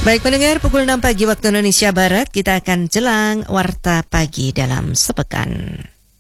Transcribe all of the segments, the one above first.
Baik pendengar, pukul 6 pagi waktu Indonesia Barat, kita akan jelang Warta Pagi dalam sepekan.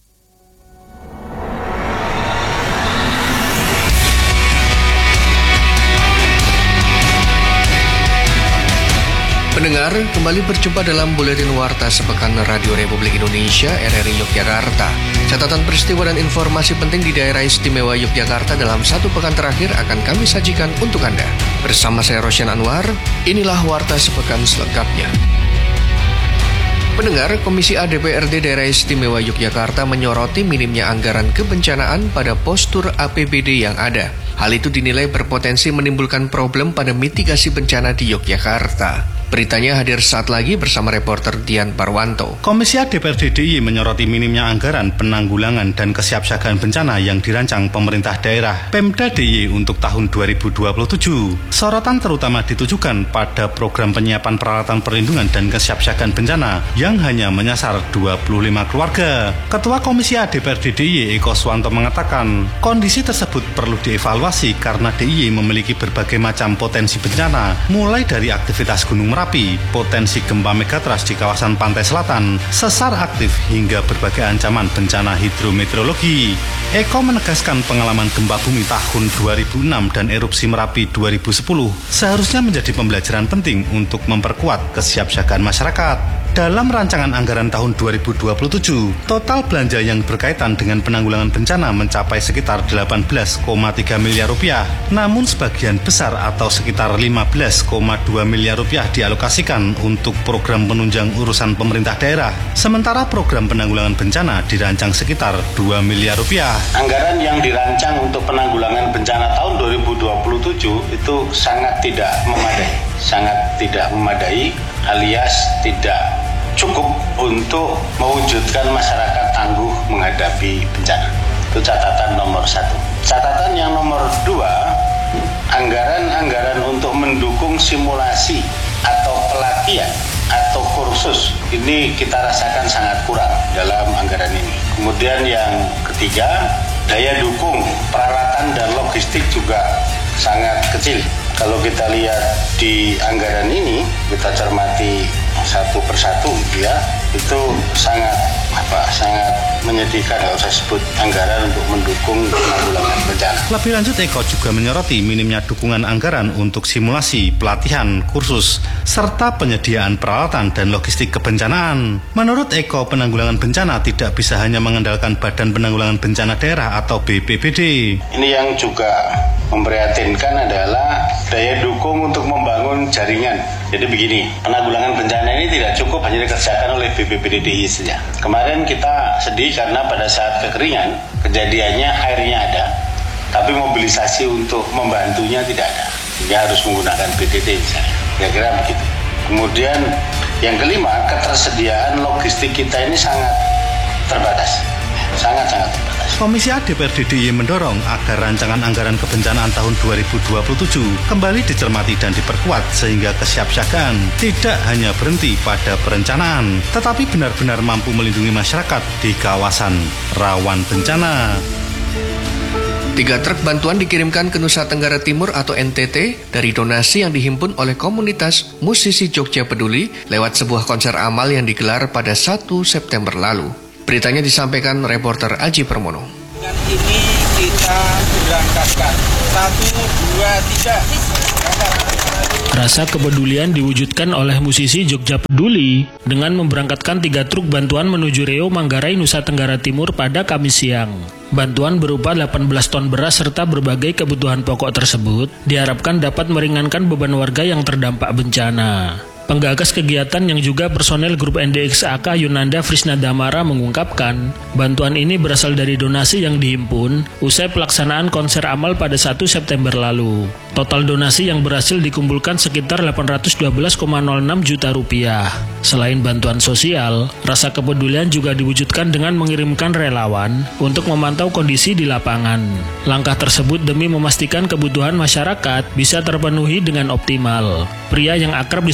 Pendengar, kembali berjumpa dalam Buletin Warta Sepekan Radio Republik Indonesia RRI Yogyakarta. Catatan peristiwa dan informasi penting di daerah istimewa Yogyakarta dalam satu pekan terakhir akan kami sajikan untuk Anda. Bersama saya Rosyan Anwar, inilah Warta Sepekan selengkapnya. Pendengar, Komisi A DPRD Daerah Istimewa Yogyakarta menyoroti minimnya anggaran kebencanaan pada postur APBD yang ada. Hal itu dinilai berpotensi menimbulkan problem pada mitigasi bencana di Yogyakarta. Beritanya hadir saat lagi bersama reporter Dian Parwanto. Komisi A DPRD DIY menyoroti minimnya anggaran penanggulangan dan kesiapsiagaan bencana yang dirancang pemerintah daerah Pemda DIY untuk tahun 2027. Sorotan terutama ditujukan pada program penyiapan peralatan perlindungan dan kesiapsiagaan bencana yang hanya menyasar 25 keluarga. Ketua Komisi A DPRD DIY Eko Swanto mengatakan, kondisi tersebut perlu dievaluasi karena DIY memiliki berbagai macam potensi bencana, mulai dari aktivitas gunung Merapi, potensi gempa megatrust di kawasan pantai selatan, sesar aktif hingga berbagai ancaman bencana hidrometeorologi. Eko menegaskan pengalaman gempa bumi tahun 2006 dan erupsi Merapi 2010 seharusnya menjadi pembelajaran penting untuk memperkuat kesiapsiagaan masyarakat. Dalam rancangan anggaran tahun 2027, total belanja yang berkaitan dengan penanggulangan bencana mencapai sekitar 18,3 miliar rupiah. Namun sebagian besar atau sekitar 15,2 miliar rupiah dialokasikan untuk program penunjang urusan pemerintah daerah. Sementara program penanggulangan bencana dirancang sekitar 2 miliar rupiah. Anggaran yang dirancang untuk penanggulangan bencana tahun 2027 itu sangat tidak memadai alias tidak cukup untuk mewujudkan masyarakat tangguh menghadapi bencana. Itu catatan nomor 1. Catatan yang nomor 2, anggaran-anggaran untuk mendukung simulasi atau pelatihan atau kursus ini kita rasakan sangat kurang dalam anggaran ini. Kemudian yang ketiga, daya dukung peralatan dan logistik juga sangat kecil. Kalau kita lihat di anggaran ini, kita cermati satu persatu gitu ya, itu sangat menyedihkan kalau saya sebut anggaran untuk mendukung penanggulangan bencana. Lebih lanjut, Eko juga menyoroti minimnya dukungan anggaran untuk simulasi, pelatihan, kursus, serta penyediaan peralatan dan logistik kebencanaan. Menurut Eko, penanggulangan bencana tidak bisa hanya mengandalkan Badan Penanggulangan Bencana Daerah atau BPBD. Ini yang juga memprihatinkan adalah daya dukung untuk membangun jaringan. Jadi begini, penanggulangan bencana ini tidak cukup hanya dikerjakan oleh BPBD DIY saja. Kemarin kita sedih karena pada saat kekeringan, kejadiannya airnya ada, tapi mobilisasi untuk membantunya tidak ada. Dia harus menggunakan BTT misalnya. Kira-kira begitu. Kemudian yang kelima, ketersediaan logistik kita ini sangat terbatas. Sangat-sangat terbatas. Komisi A DPRD DIY mendorong agar rancangan anggaran kebencanaan tahun 2027 kembali dicermati dan diperkuat sehingga kesiapsiagaan tidak hanya berhenti pada perencanaan, tetapi benar-benar mampu melindungi masyarakat di kawasan rawan bencana. 3 truk bantuan dikirimkan ke Nusa Tenggara Timur atau NTT dari donasi yang dihimpun oleh komunitas musisi Jogja Peduli lewat sebuah konser amal yang digelar pada 1 September lalu. Beritanya disampaikan reporter Aji Permono. Dengan ini kita berangkatkan 1, 2, 3. Rasa kepedulian diwujudkan oleh musisi Jogja Peduli dengan memberangkatkan 3 truk bantuan menuju Reo, Manggarai, Nusa Tenggara Timur pada Kamis siang. Bantuan berupa 18 ton beras serta berbagai kebutuhan pokok tersebut diharapkan dapat meringankan beban warga yang terdampak bencana. Penggagas kegiatan yang juga personel grup NDXAK Yunanda Frisna Damara mengungkapkan, bantuan ini berasal dari donasi yang dihimpun usai pelaksanaan konser amal pada 1 September lalu. Total donasi yang berhasil dikumpulkan sekitar 812,06 juta rupiah. Selain bantuan sosial, rasa kepedulian juga diwujudkan dengan mengirimkan relawan untuk memantau kondisi di lapangan. Langkah tersebut demi memastikan kebutuhan masyarakat bisa terpenuhi dengan optimal. Pria yang akrab disapa Nanda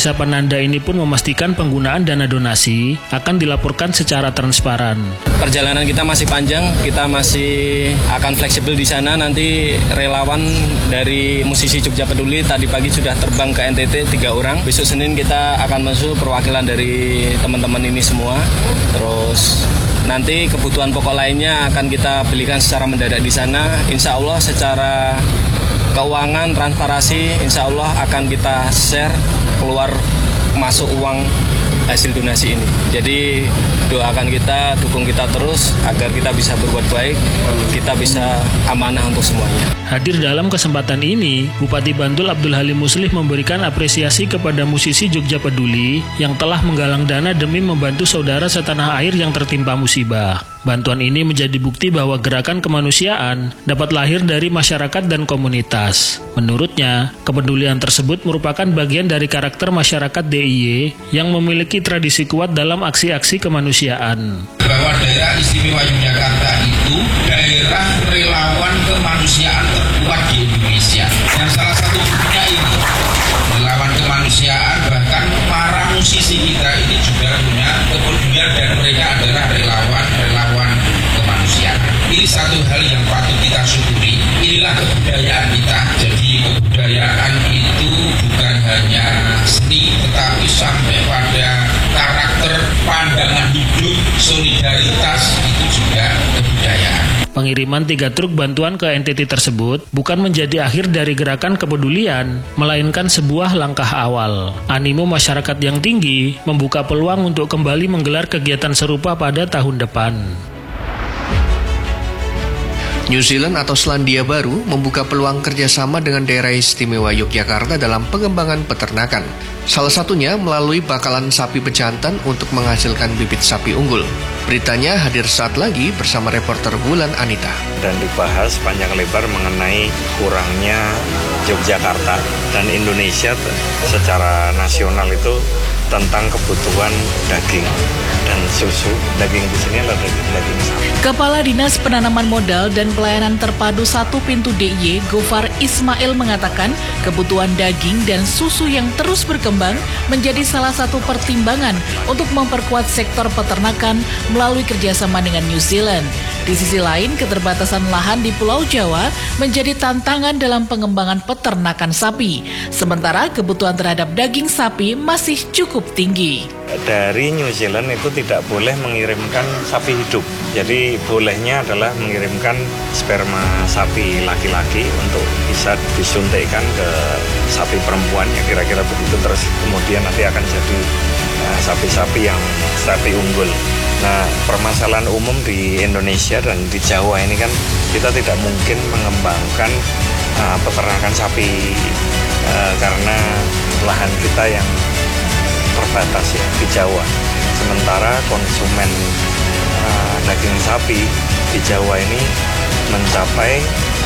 Pemda ini pun memastikan penggunaan dana donasi akan dilaporkan secara transparan. Perjalanan kita masih panjang, kita masih akan fleksibel di sana. Nanti relawan dari musisi Jogja Peduli tadi pagi sudah terbang ke NTT 3 orang. Besok Senin kita akan masuk perwakilan dari teman-teman ini semua. Terus nanti kebutuhan pokok lainnya akan kita belikan secara mendadak di sana. Insya Allah secara keuangan, transparansi, insya Allah akan kita share keluar masuk uang hasil donasi ini. Jadi doakan kita, dukung kita terus agar kita bisa berbuat baik, kita bisa amanah untuk semuanya. Hadir dalam kesempatan ini, Bupati Bantul Abdul Halim Muslih memberikan apresiasi kepada musisi Jogja Peduli yang telah menggalang dana demi membantu saudara setanah air yang tertimpa musibah. Bantuan ini menjadi bukti bahwa gerakan kemanusiaan dapat lahir dari masyarakat dan komunitas. Menurutnya, kepedulian tersebut merupakan bagian dari karakter masyarakat DIY yang memiliki tradisi kuat dalam aksi-aksi kemanusiaan. Bahwa daerah istimewa Yogyakarta itu daerah relawan kemanusiaan terkuat di Indonesia. Dan salah satu buktinya ini, relawan kemanusiaan, bahkan para musisi kita ini juga punya kepedulian dan mereka adalah relawan kemanusiaan. Ini satu hal yang patut kita syukuri. Inilah kebudayaan kita. Jadi kebudayaan itu bukan hanya seni, tetapi sampai pada karakter pandangan hidup, solidaritas itu juga kebudayaan. Pengiriman 3 truk bantuan ke NTT tersebut bukan menjadi akhir dari gerakan kepedulian, melainkan sebuah langkah awal. Animo masyarakat yang tinggi membuka peluang untuk kembali menggelar kegiatan serupa pada tahun depan. New Zealand atau Selandia Baru membuka peluang kerjasama dengan daerah istimewa Yogyakarta dalam pengembangan peternakan. Salah satunya melalui bakalan sapi pejantan untuk menghasilkan bibit sapi unggul. Beritanya hadir saat lagi bersama reporter Bulan Anita. Dan dibahas panjang lebar mengenai kurangnya Yogyakarta dan Indonesia secara nasional itu tentang kebutuhan daging dan susu. Daging di sini adalah daging sapi. Kepala Dinas Penanaman Modal dan Pelayanan Terpadu 1 Pintu DIY, Gofar Ismail mengatakan kebutuhan daging dan susu yang terus berkembang menjadi salah satu pertimbangan untuk memperkuat sektor peternakan melalui kerjasama dengan New Zealand. Di sisi lain, keterbatasan lahan di Pulau Jawa menjadi tantangan dalam pengembangan peternakan sapi. Sementara kebutuhan terhadap daging sapi masih cukup tinggi. Dari New Zealand itu tidak boleh mengirimkan sapi hidup. Jadi bolehnya adalah mengirimkan sperma sapi laki-laki untuk bisa disuntikkan ke sapi perempuan, ya kira-kira begitu. Terus kemudian nanti akan jadi sapi-sapi yang sapi unggul. Nah, permasalahan umum di Indonesia dan di Jawa ini kan kita tidak mungkin mengembangkan peternakan sapi karena lahan kita yang terbatas ya di Jawa. Sementara konsumen daging sapi di Jawa ini mencapai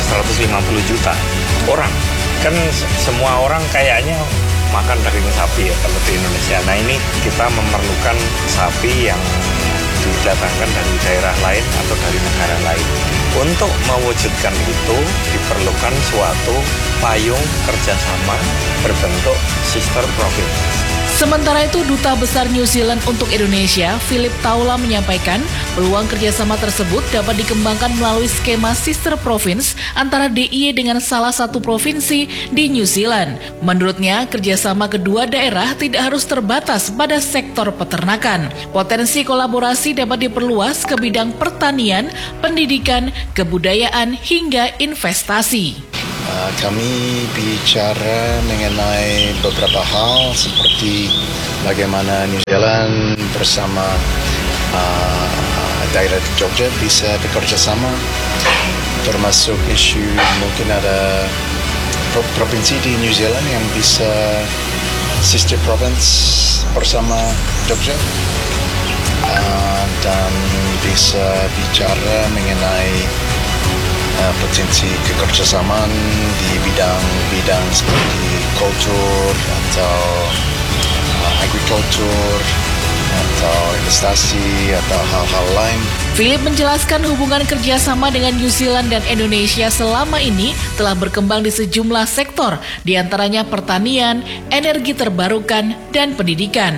150 juta orang. Kan semua orang kayaknya makan daging sapi ya kalau di Indonesia. Nah, ini kita memerlukan sapi yang didatangkan dari daerah lain atau dari negara lain. Untuk mewujudkan itu diperlukan suatu payung kerjasama berbentuk sister province. Sementara itu, Duta Besar New Zealand untuk Indonesia, Philip Taula menyampaikan peluang kerjasama tersebut dapat dikembangkan melalui skema sister province antara DIY dengan salah satu provinsi di New Zealand. Menurutnya, kerjasama kedua daerah tidak harus terbatas pada sektor peternakan. Potensi kolaborasi dapat diperluas ke bidang pertanian, pendidikan, kebudayaan, hingga investasi. Kami bicara mengenai beberapa hal seperti bagaimana New Zealand bersama daerah Jogja bisa bekerja sama, termasuk isu mungkin ada provinsi di New Zealand yang bisa sister province bersama Jogja dan bisa bicara mengenai potensi kekerjasamaan di bidang seperti kultur atau agrikultur atau investasi atau hal-hal lain. Philip menjelaskan hubungan kerjasama dengan New Zealand dan Indonesia selama ini telah berkembang di sejumlah sektor, diantaranya pertanian, energi terbarukan, dan pendidikan.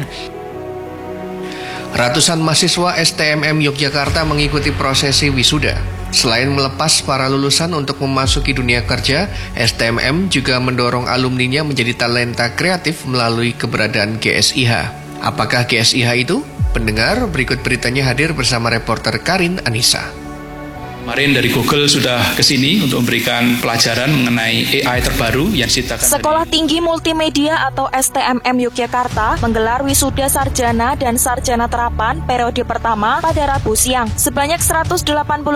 Ratusan mahasiswa STMM Yogyakarta mengikuti prosesi wisuda. Selain melepas para lulusan untuk memasuki dunia kerja, STMM juga mendorong alumninya menjadi talenta kreatif melalui keberadaan GSIH. Apakah GSIH itu? Pendengar, berikut beritanya hadir bersama reporter Karin Anissa. Kemarin dari Google sudah kesini untuk memberikan pelajaran mengenai AI terbaru yang disitakan. Sekolah Tinggi Multimedia atau STMM Yogyakarta menggelar wisuda sarjana dan sarjana terapan periode pertama pada Rabu siang. Sebanyak 188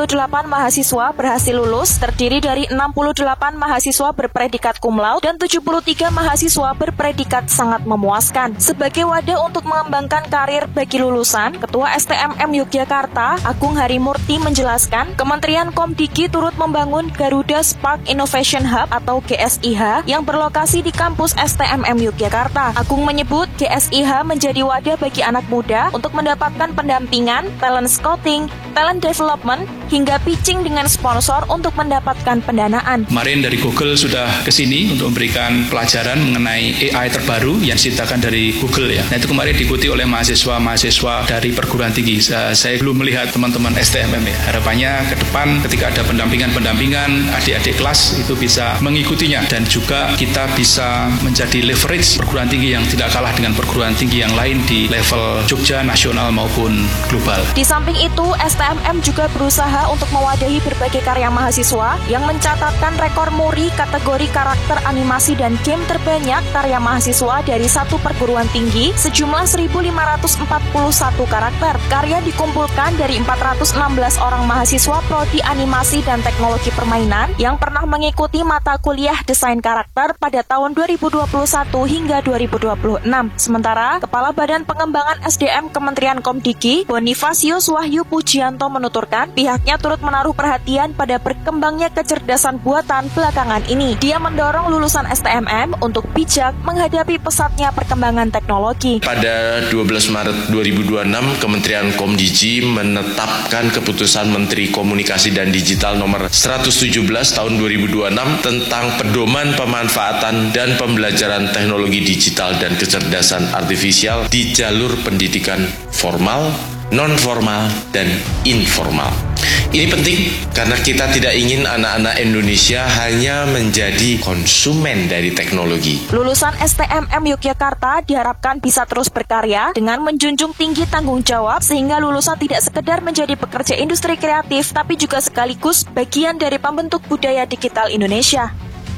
mahasiswa berhasil lulus, terdiri dari 68 mahasiswa berpredikat cum laude dan 73 mahasiswa berpredikat sangat memuaskan. Sebagai wadah untuk mengembangkan karir bagi lulusan, Ketua STMM Yogyakarta, Agung Harimurti menjelaskan, Kementerian Komdiki turut membangun Garuda Spark Innovation Hub atau GSIH yang berlokasi di kampus STMM Yogyakarta. Agung menyebut GSIH menjadi wadah bagi anak muda untuk mendapatkan pendampingan, talent scouting, talent development, hingga pitching dengan sponsor untuk mendapatkan pendanaan. Kemarin dari Google sudah kesini untuk memberikan pelajaran mengenai AI terbaru yang disitakan dari Google ya. Nah itu kemarin diikuti oleh mahasiswa-mahasiswa dari perguruan tinggi. Saya belum melihat teman-teman STMM ya. Harapannya ke depan ketika ada pendampingan adik-adik kelas itu bisa mengikutinya dan juga kita bisa menjadi leverage perguruan tinggi yang tidak kalah dengan perguruan tinggi yang lain di level Jogja, nasional maupun global. Di samping itu, STMM juga berusaha untuk mewadahi berbagai karya mahasiswa yang mencatatkan rekor muri kategori karakter animasi dan game terbanyak karya mahasiswa dari satu perguruan tinggi sejumlah 1.541 karakter. Karya dikumpulkan dari 416 orang mahasiswa prodi animasi dan teknologi permainan yang pernah mengikuti mata kuliah desain karakter pada tahun 2021 hingga 2026. Sementara, Kepala Badan Pengembangan SDM Kementerian Komdiki, Bonifasius Wahyu Pujianto menuturkan, pihaknya turut menaruh perhatian pada berkembangnya kecerdasan buatan belakangan ini. Dia mendorong lulusan STMM untuk bijak menghadapi pesatnya perkembangan teknologi. Pada 12 Maret 2026, Kementerian Komdiki menetapkan keputusan Menteri Komunikasi dan Digital nomor 117 tahun 2026 tentang pedoman pemanfaatan dan pembelajaran teknologi digital dan kecerdasan artifisial di jalur pendidikan formal, non-formal, dan informal. Ini penting karena kita tidak ingin anak-anak Indonesia hanya menjadi konsumen dari teknologi. Lulusan STMM Yogyakarta diharapkan bisa terus berkarya dengan menjunjung tinggi tanggung jawab sehingga lulusan tidak sekedar menjadi pekerja industri kreatif tapi juga sekaligus bagian dari pembentuk budaya digital Indonesia.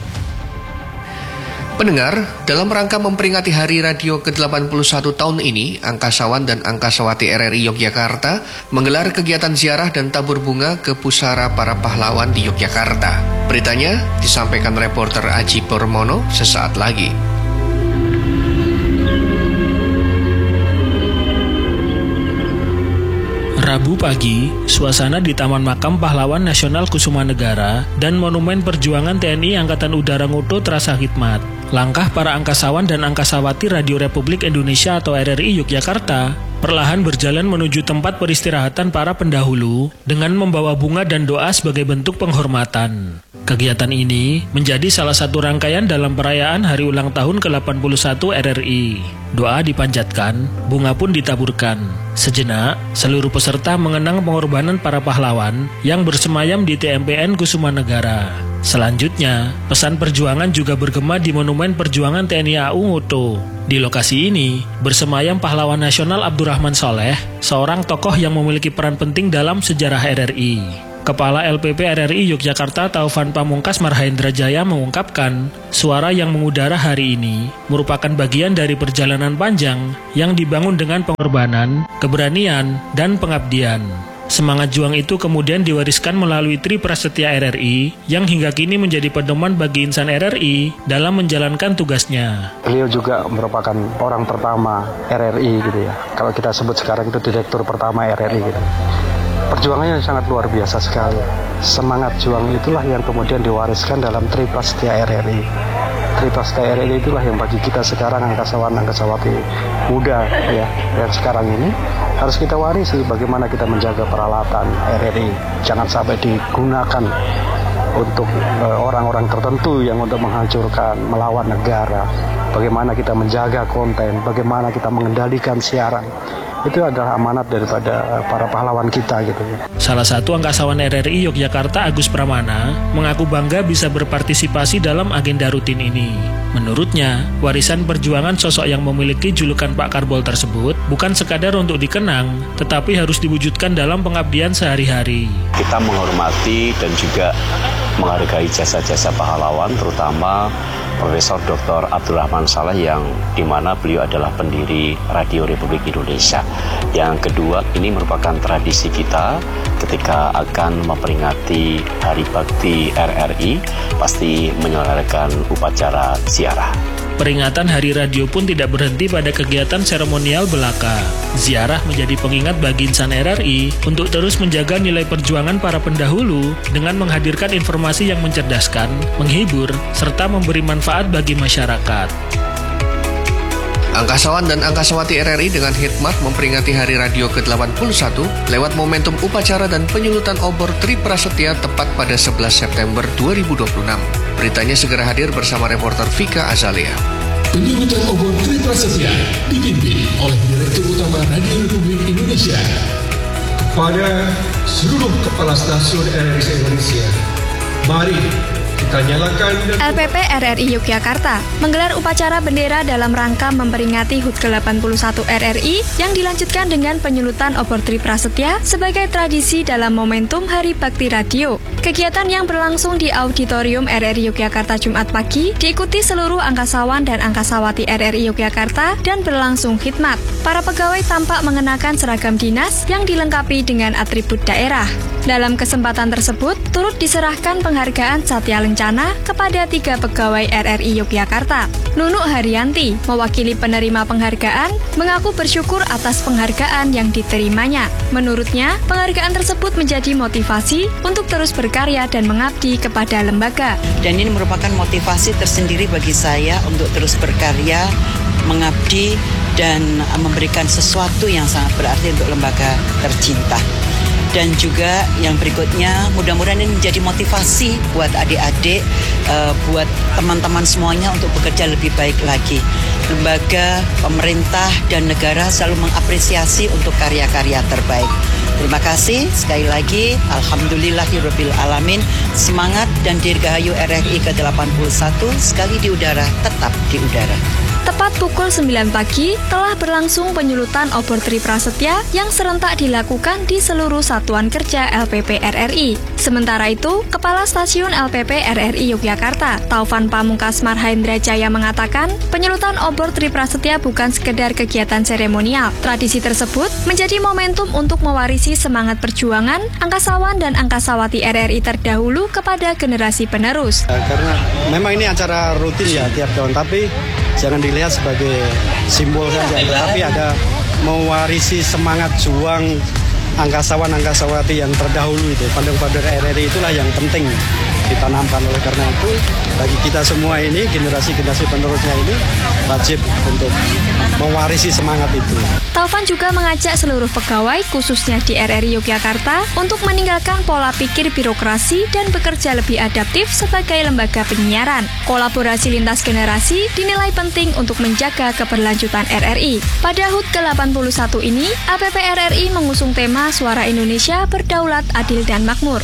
Pendengar, dalam rangka memperingati Hari Radio ke-81 tahun ini, Angkasawan dan Angkasawati RRI Yogyakarta menggelar kegiatan ziarah dan tabur bunga ke pusara para pahlawan di Yogyakarta. Beritanya disampaikan reporter Aji Purmono sesaat lagi. Rabu pagi, suasana di Taman Makam Pahlawan Nasional Kusumanegara dan Monumen Perjuangan TNI Angkatan Udara Nguto terasa hikmat. Langkah para angkasawan dan angkasawati Radio Republik Indonesia atau RRI Yogyakarta perlahan berjalan menuju tempat peristirahatan para pendahulu dengan membawa bunga dan doa sebagai bentuk penghormatan. Kegiatan ini menjadi salah satu rangkaian dalam perayaan hari ulang tahun ke-81 RRI. Doa dipanjatkan, bunga pun ditaburkan. Sejenak, seluruh peserta mengenang pengorbanan para pahlawan yang bersemayam di TMPN Kusumanegara. Selanjutnya, pesan perjuangan juga bergema di Monumen Perjuangan TNI AU Nguto. Di lokasi ini, bersemayam pahlawan nasional Abdurrahman Soleh, seorang tokoh yang memiliki peran penting dalam sejarah RRI. Kepala LPP RRI Yogyakarta Taufan Pamungkas Marhaendra Jaya mengungkapkan, suara yang mengudara hari ini merupakan bagian dari perjalanan panjang yang dibangun dengan pengorbanan, keberanian, dan pengabdian. Semangat juang itu kemudian diwariskan melalui Tri Prasetya RRI yang hingga kini menjadi pedoman bagi insan RRI dalam menjalankan tugasnya. Beliau juga merupakan orang pertama RRI gitu ya. Kalau kita sebut sekarang itu direktur pertama RRI gitu. Perjuangannya sangat luar biasa sekali. Semangat juang itulah yang kemudian diwariskan dalam Tri Prasetya RRI. Triprasetya RRI itulah yang bagi kita sekarang angkasawan-angkasawati muda ya yang sekarang ini harus kita warisi bagaimana kita menjaga peralatan RRI. Jangan sampai digunakan untuk orang-orang tertentu yang untuk menghancurkan, melawan negara. Bagaimana kita menjaga konten, bagaimana kita mengendalikan siaran. Itu adalah amanat daripada para pahlawan kita gitu. Salah satu angkasawan RRI Yogyakarta, Agus Pramana, mengaku bangga bisa berpartisipasi dalam agenda rutin ini. Menurutnya, warisan perjuangan sosok yang memiliki julukan Pak Karbol tersebut bukan sekadar untuk dikenang, tetapi harus diwujudkan dalam pengabdian sehari-hari. Kita menghormati dan juga menghargai jasa-jasa pahlawan, terutama Profesor Dr. Abdurrahman Saleh yang dimana beliau adalah pendiri Radio Republik Indonesia. Yang kedua, ini merupakan tradisi kita ketika akan memperingati Hari Bakti RRI, pasti menyelenggarakan upacara ziarah. Peringatan Hari Radio pun tidak berhenti pada kegiatan seremonial belaka. Ziarah menjadi pengingat bagi insan RRI untuk terus menjaga nilai perjuangan para pendahulu dengan menghadirkan informasi yang mencerdaskan, menghibur, serta memberi manfaat bagi masyarakat. Angkasawan dan angkasawati RRI dengan hikmat memperingati Hari Radio ke-81 lewat momentum upacara dan penyulutan obor Triprasetya tepat pada 11 September 2026. Beritanya segera hadir bersama reporter Vika Azalia. Penyulutan obor Triprasetya dipimpin oleh Direktur Utama Radio Republik Indonesia. Kepada seluruh kepala stasiun RRI Indonesia, mari kita nyalakan. LPP RRI Yogyakarta menggelar upacara bendera dalam rangka memperingati HUT ke-81 RRI yang dilanjutkan dengan penyulutan obor Triprasetya sebagai tradisi dalam momentum Hari Bakti Radio. Kegiatan yang berlangsung di Auditorium RRI Yogyakarta Jumat pagi diikuti seluruh angkasawan dan angkasawati RRI Yogyakarta dan berlangsung khidmat. Para pegawai tampak mengenakan seragam dinas yang dilengkapi dengan atribut daerah. Dalam kesempatan tersebut, turut diserahkan penghargaan Satya Lencana kepada 3 pegawai RRI Yogyakarta. Nunuk Haryanti, mewakili penerima penghargaan, mengaku bersyukur atas penghargaan yang diterimanya. Menurutnya, penghargaan tersebut menjadi motivasi untuk terus berkarya dan mengabdi kepada lembaga. Dan ini merupakan motivasi tersendiri bagi saya untuk terus berkarya, mengabdi, dan memberikan sesuatu yang sangat berarti untuk lembaga tercinta. Dan juga yang berikutnya, mudah-mudahan ini menjadi motivasi buat adik-adik, buat teman-teman semuanya untuk bekerja lebih baik lagi. Lembaga, pemerintah, dan negara selalu mengapresiasi untuk karya-karya terbaik. Terima kasih sekali lagi, alhamdulillahirabbil alamin. Semangat dan dirgahayu RRI ke-81 sekali di udara, tetap di udara. Tepat pukul 9 pagi telah berlangsung penyulutan obor Triprasetya yang serentak dilakukan di seluruh satuan kerja LPP RRI. Sementara itu, Kepala Stasiun LPP RRI Yogyakarta, Taufan Pamungkas Marhendra Jaya mengatakan, penyulutan obor Triprasetya bukan sekedar kegiatan seremonial. Tradisi tersebut menjadi momentum untuk mewarisi semangat perjuangan angkasawan dan angkasawati RRI terdahulu kepada generasi penerus. Karena memang ini acara rutin ya tiap tahun, tapi jangan dilihat sebagai simbol saja, tetapi ada mewarisi semangat juang angkasawan-angkasawati yang terdahulu itu. Pada RRI itulah yang penting ditanamkan. Oleh karena itu, bagi kita semua ini, generasi-generasi penerusnya ini wajib untuk mewarisi semangat itu. Taufan juga mengajak seluruh pegawai, khususnya di RRI Yogyakarta, untuk meninggalkan pola pikir birokrasi dan bekerja lebih adaptif sebagai lembaga penyiaran. Kolaborasi lintas generasi dinilai penting untuk menjaga keberlanjutan RRI. Pada HUT ke-81 ini, APP RRI mengusung tema Suara Indonesia Berdaulat, Adil, dan Makmur.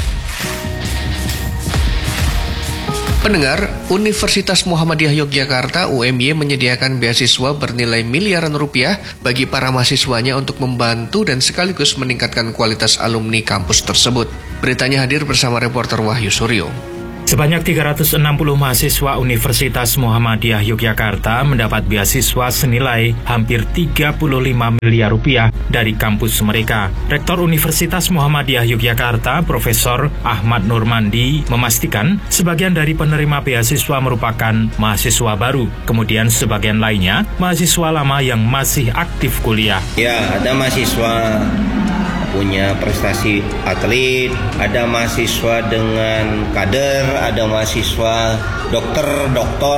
Pendengar, Universitas Muhammadiyah Yogyakarta UMY menyediakan beasiswa bernilai miliaran rupiah bagi para mahasiswanya untuk membantu dan sekaligus meningkatkan kualitas alumni kampus tersebut. Beritanya hadir bersama reporter Wahyu Suryo. Sebanyak 360 mahasiswa Universitas Muhammadiyah Yogyakarta mendapat beasiswa senilai hampir 35 miliar rupiah dari kampus mereka. Rektor Universitas Muhammadiyah Yogyakarta, Profesor Ahmad Nurmandi, memastikan sebagian dari penerima beasiswa merupakan mahasiswa baru. Kemudian sebagian lainnya mahasiswa lama yang masih aktif kuliah. Ya, ada mahasiswa punya prestasi atlet, ada mahasiswa dengan kader, ada mahasiswa dokter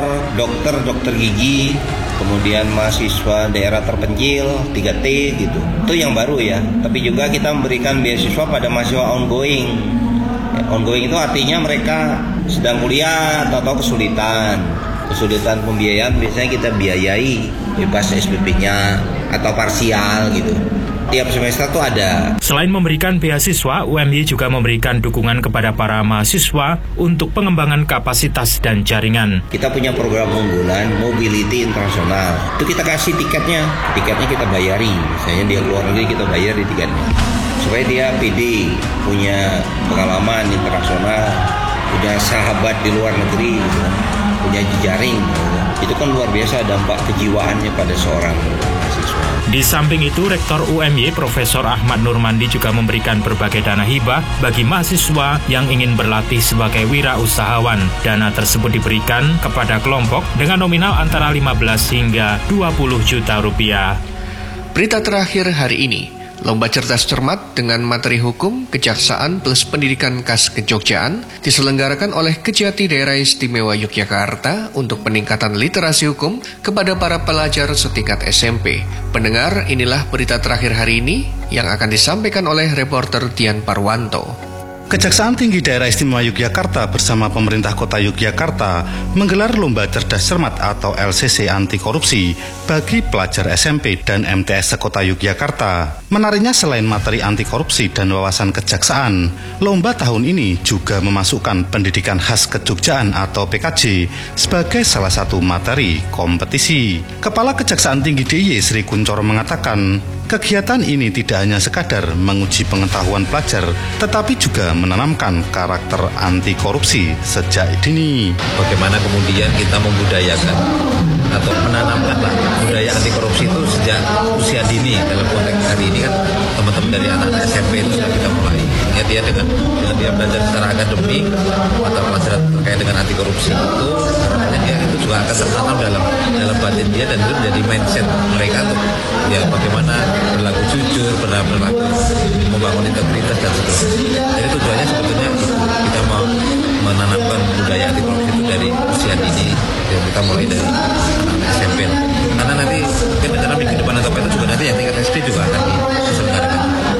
gigi, kemudian mahasiswa daerah terpencil 3T gitu. Itu yang baru ya. Tapi juga kita memberikan beasiswa pada mahasiswa ongoing. Ongoing itu artinya mereka sedang kuliah atau kesulitan pembiayaan, biasanya kita biayai bebas SPP-nya atau parsial gitu. Tiap semester tuh ada. Selain memberikan beasiswa, UMY juga memberikan dukungan kepada para mahasiswa untuk pengembangan kapasitas dan jaringan. Kita punya program unggulan mobility internasional. Itu kita kasih tiketnya kita bayari. Misalnya dia keluar negeri, kita bayar di tiketnya. Supaya dia PD, punya pengalaman internasional, punya sahabat di luar negeri, gitu, punya jejaring. Gitu. Itu kan luar biasa dampak kejiwaannya pada seorang mahasiswa. Di samping itu, Rektor UMY Profesor Ahmad Nurmandi juga memberikan berbagai dana hibah bagi mahasiswa yang ingin berlatih sebagai wirausahawan. Dana tersebut diberikan kepada kelompok dengan nominal antara 15 hingga 20 juta rupiah. Berita terakhir hari ini, Lomba Cerdas Cermat dengan materi hukum, kejaksaan plus pendidikan khas Kejogjaan diselenggarakan oleh Kejati Daerah Istimewa Yogyakarta untuk peningkatan literasi hukum kepada para pelajar setingkat SMP. Pendengar, inilah berita terakhir hari ini yang akan disampaikan oleh reporter Dian Parwanto. Kejaksaan Tinggi Daerah Istimewa Yogyakarta bersama pemerintah kota Yogyakarta menggelar Lomba Cerdas Cermat atau LCC anti korupsi bagi pelajar SMP dan MTS sekota Yogyakarta. Menariknya selain materi anti korupsi dan wawasan kejaksaan, lomba tahun ini juga memasukkan pendidikan khas Kejogjaan atau PKJ sebagai salah satu materi kompetisi. Kepala Kejaksaan Tinggi DIY Sri Kuncoro mengatakan, kegiatan ini tidak hanya sekadar menguji pengetahuan pelajar, tetapi juga menanamkan karakter anti korupsi sejak dini. Bagaimana kemudian kita membudayakan atau menanamkan budaya anti korupsi itu sejak usia dini. Dalam konteks hari ini kan teman-teman dari anak-anak SMP itu sudah kita mulai. Ya, dia dengan dia belajar secara akademik atau pelajaran terkait dengan anti korupsi itu, harapannya dia itu juga akan tertanam dalam batin dia dan itu menjadi mindset mereka tuh. Ya, bagaimana berlaku jujur, berlaku membangun integritas dan seterusnya. Jadi tujuannya sebetulnya kita mau menanamkan budaya anti korupsi itu dari usia dini. Yang kita mulai dari anak SMP. Karena nanti mungkin rencana minggu depan atau itu juga nanti yang tingkat SD juga akan diselenggarakan.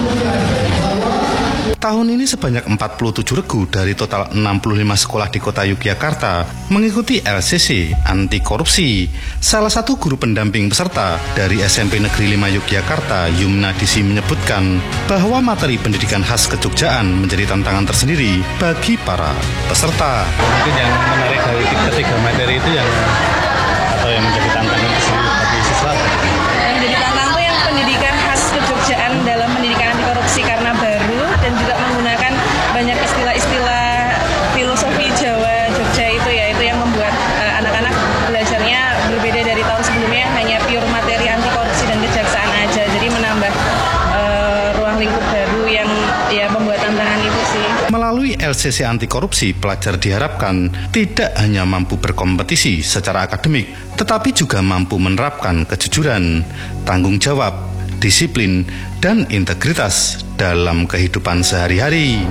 Tahun ini sebanyak 47 regu dari total 65 sekolah di kota Yogyakarta mengikuti LCC anti korupsi. Salah satu guru pendamping peserta dari SMP Negeri 5 Yogyakarta, Yumna Disi, menyebutkan bahwa materi pendidikan khas Kejogjaan menjadi tantangan tersendiri bagi para peserta. Mungkin yang menarik dari ketiga materi itu yang menjadi tantangan tersendiri bagi siswa. Yang menjadi tantangan itu yang pendidikan khas Kejogjaan dalam pendidikan anti korupsi karena baru dan juga menggunakan banyak istilah-istilah filosofi Jawa Jogja itu ya, itu yang membuat anak-anak belajarnya berbeda dari tahun sebelumnya, hanya pure materi anti korupsi dan kejaksaan aja, jadi menambah ruang lingkup baru yang ya membuat tantangan itu sih. Melalui LCC anti korupsi, pelajar diharapkan tidak hanya mampu berkompetisi secara akademik, tetapi juga mampu menerapkan kejujuran, tanggung jawab, disiplin, dan integritas dalam kehidupan sehari-hari.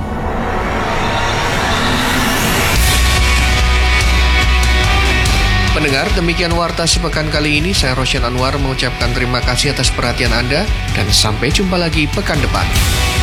Pendengar, demikian Warta Sepekan kali ini. Saya Rosyan Anwar mengucapkan terima kasih atas perhatian Anda dan sampai jumpa lagi pekan depan.